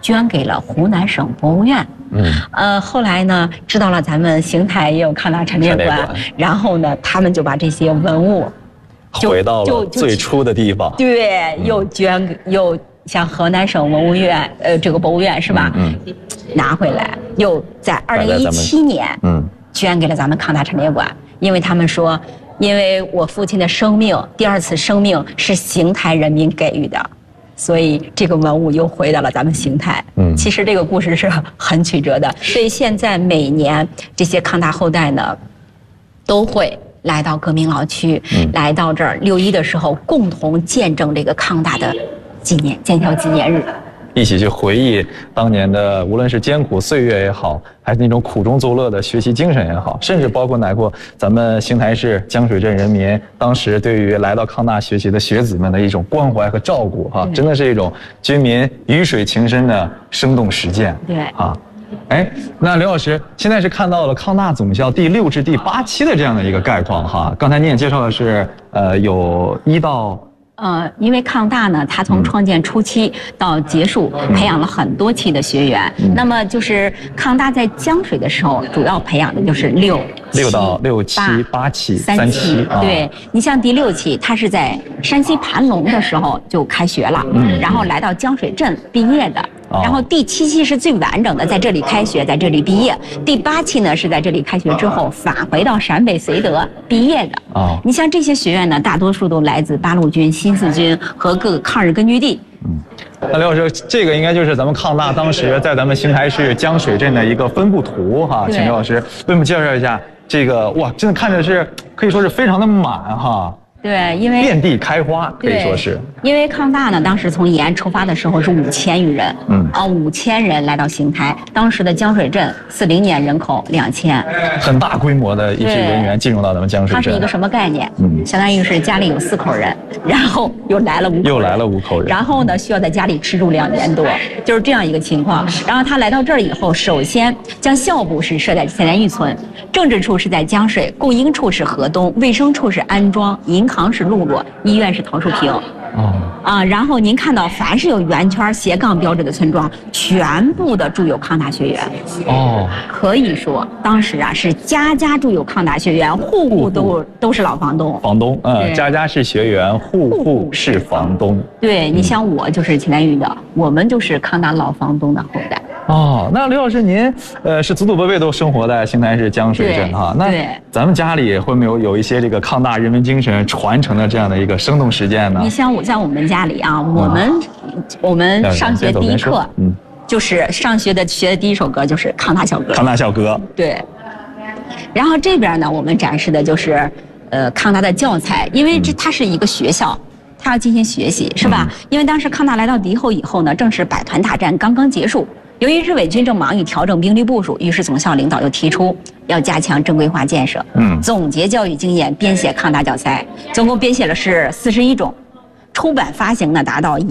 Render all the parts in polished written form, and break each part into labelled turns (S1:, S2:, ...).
S1: 捐给了湖南省博物院。后来呢，知道了咱们邢台也有抗大陈列馆，然后呢，他们就把这些文物
S2: 回到了最初的地方。
S1: 对，又像河南省文物院，这个博物院是吧？拿回来，又在2017年，捐给了咱们抗大陈列馆，因为他们说，因为我父亲的生命，第2次生命是邢台人民给予的。所以这个文物又回到了咱们邢台。其实这个故事是很曲折的。所以现在每年这些抗大后代呢，都会来到革命老区，来到这儿6·1的时候，共同见证这个抗大的建校纪念日。
S2: 一起去回忆当年的，无论是艰苦岁月也好，还是那种苦中作乐的学习精神也好，甚至包括咱们邢台市江水镇人民当时对于来到抗大学习的学子们的一种关怀和照顾哈，真的是一种军民鱼水情深的生动实践。
S1: 对啊，
S2: 那刘老师现在是看到了抗大总校第6至第8期的这样的一个概况哈。刚才你也介绍的是，有1到。
S1: 因为抗大呢，它从创建初期到结束，培养了很多期的学员。那么就是抗大在江水的时候，主要培养的就是6
S2: 到6期、8期、3期。
S1: 对，你像第6期，它是在山西盘龙的时候就开学了，然后来到江水镇毕业的。然后第7期是最完整的，在这里开学，在这里毕业。第8期呢是在这里开学之后返回到陕北绥德毕业的。你像这些学员呢，大多数都来自八路军、新四军和各个抗日根据地。
S2: 那刘老师，这个应该就是咱们抗大当时在咱们邢台市江水镇的一个分布图哈，请刘老师为我们介绍一下这个。哇，真的看着是可以说是非常的满哈。
S1: 对，因为
S2: 遍地开花，可以说是。
S1: 因为抗大呢，当时从延安出发的时候是5000余人，5000人来到邢台。当时的江水镇40年人口2000，
S2: 很大规模的一批人员进入到咱们江水镇。
S1: 它是一个什么概念？相当于是家里有4口人，然后又来了5口人，然后呢需要在家里吃住2年多，就是这样一个情况。然后他来到这儿以后，首先将校部是设在现在玉村，政治处是在江水，供应处是河东，卫生处是安庄，银行是路洛，医院是桃树坪。然后您看到凡是有圆圈斜杠标志的村庄，全部的住有抗大学员。可以说当时啊是家家住有抗大学员，户户都是老房东。
S2: 家家是学员，户户是房东。
S1: 对，你像我就是秦南峪的，我们就是抗大老房东的后代。
S2: 那刘老师您是祖祖辈辈都生活在邢台市江水镇哈，那咱们家里会没有一些这个抗大人文精神传承的这样的一个生动实践呢？
S1: 你像我们家里啊，我们上学第一课，就是学的第一首歌就是抗大校歌。
S2: 抗大校歌。对。
S1: 然后这边呢，我们展示的就是抗大的教材，因为它是一个学校。他要进行学习，是吧？因为当时抗大来到敌后以后呢，正是百团大战刚刚结束。由于日伪军正忙于调整兵力部署，于是总校领导又提出要加强正规化建设，总结教育经验，编写抗大教材，总共编写了是41种，出版发行呢达到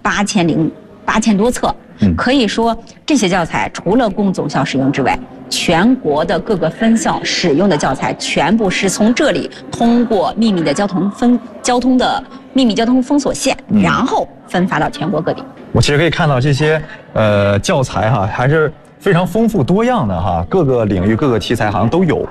S1: 18000多册。可以说这些教材除了供总校使用之外，全国的各个分校使用的教材全部是从这里通过秘密交通封锁线，然后分发到全国各地。
S2: 我其实可以看到这些教材哈，还是非常丰富多样的哈，各个领域各个题材好像都有。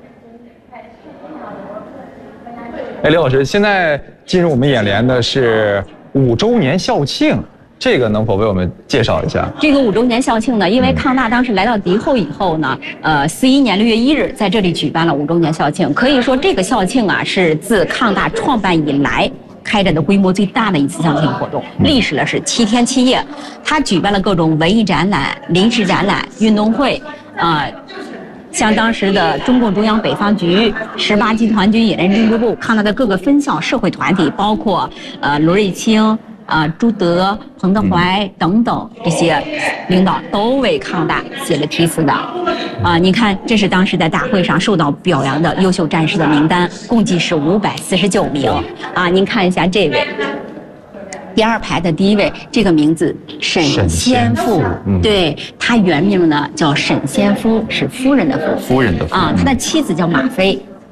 S2: 刘老师，现在进入我们眼帘的是5周年校庆。这个能否为我们介绍一下？
S1: 这个5周年校庆呢，因为抗大当时来到敌后以后呢，41年6月1日在这里举办了5周年校庆。可以说这个校庆啊，是自抗大创办以来开展的规模最大的一次校庆活动，历时了是7天7夜。它举办了各种文艺展览、临时展览、运动会，像当时的中共中央北方局、18集团军野人政治部、抗大的各个分校、社会团体，包括罗瑞卿。朱德、彭德怀等等这些领导都为抗大写了题词的。你看，这是当时在大会上受到表扬的优秀战士的名单，共计是549名。您看一下这位，第2排的第1位，这个名字沈先富，对，他原名呢叫沈先夫，是夫人的夫。他的妻子叫马飞。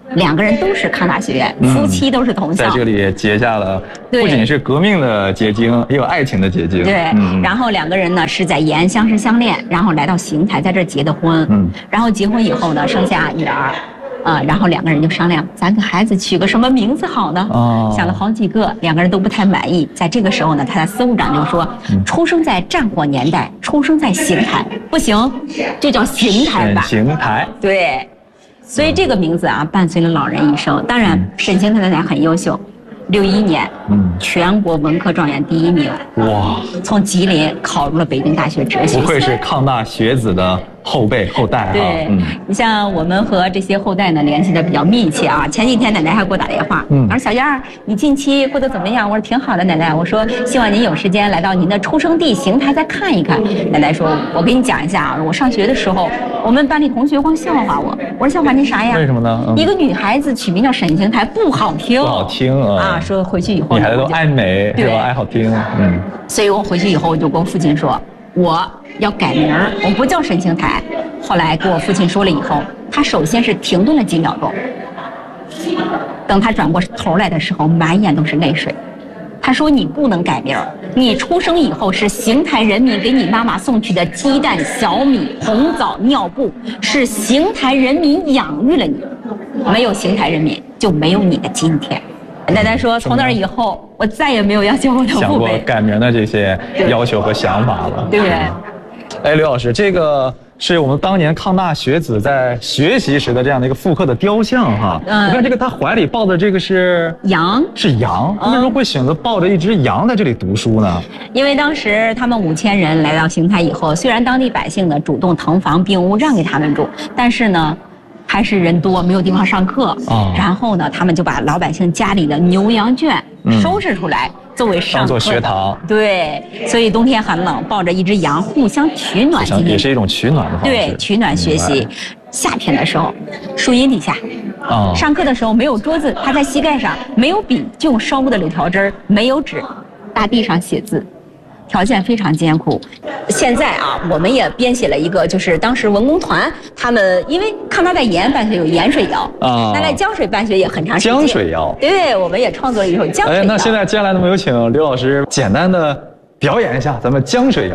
S1: 两个人都是康大学院，夫妻都是同校，
S2: 在这里结下了不仅是革命的结晶，也有爱情的结晶。
S1: 对，然后两个人呢是在延安相识相恋，然后来到邢台，在这儿结的婚。然后结婚以后呢，生下女儿。然后两个人就商量，咱给孩子取个什么名字好呢？想了好几个，两个人都不太满意。在这个时候呢，他的司务长就说：“出生在战火年代，出生在邢台，不行，就叫邢台吧。”
S2: 邢台。
S1: 对，所以这个名字啊，伴随了老人一生。当然，沈邢台奶奶很优秀。61年，全国文科状元第1名。哇！从吉林考入了北京大学哲学系。
S2: 不愧是抗大学子的后代
S1: 对，你像我们和这些后代呢联系的比较密切啊。前几天奶奶还给我打电话，我说小燕儿，你近期过得怎么样？我说挺好的，奶奶。我说希望您有时间来到您的出生地邢台再看一看。奶奶说，我给你讲一下啊，我上学的时候，我们班里同学光笑话我。我说笑话您啥呀？
S2: 为什么呢？
S1: 一个女孩子取名叫沈邢台，不好听。
S2: 不好听啊！
S1: 说回去以后，
S2: 女孩子都爱美是吧？爱好听。
S1: 所以我回去以后我就跟我父亲说，我要改名儿，我不叫沈邢台。后来跟我父亲说了以后，他首先是停顿了几秒钟，等他转过头来的时候，满眼都是泪水。他说：“你不能改名儿，你出生以后是邢台人民给你妈妈送去的鸡蛋、小米、红枣、尿布，是邢台人民养育了你，没有邢台人民就没有你的今天。”奶奶说：“从那以后，我再也没有要求我的父辈
S2: 想过改名的这些要求和想法了。”
S1: 对。
S2: 哎，刘老师，这个是我们当年抗大学子在学习时的这样的一个复刻的雕像哈。你看这个他怀里抱的这个是
S1: 羊，
S2: 是羊。为什么会选择抱着一只羊在这里读书呢？
S1: 因为当时他们5000人来到邢台以后，虽然当地百姓呢主动腾房并屋让给他们住，但是呢，还是人多没有地方上课。然后呢，他们就把老百姓家里的牛羊圈收拾出来。作为上课
S2: 当做学堂，
S1: 对，所以冬天很冷，抱着一只羊互相取暖，
S2: 也是一种取暖的方式。
S1: 对，取暖学习。夏天的时候，树荫底下，上课的时候没有桌子，他在膝盖上，没有笔，就用烧木的柳条枝儿，没有纸，大地上写字。条件非常艰苦。现在啊，我们也编写了一个，就是当时文工团他们，因为抗大在延安办学有盐水谣啊，那在江水办学也很长时间。
S2: 江水谣，
S1: 对，我们也创作了一首江水谣。
S2: 那现在接下来，那么有请刘老师简单的表演一下咱们江水谣。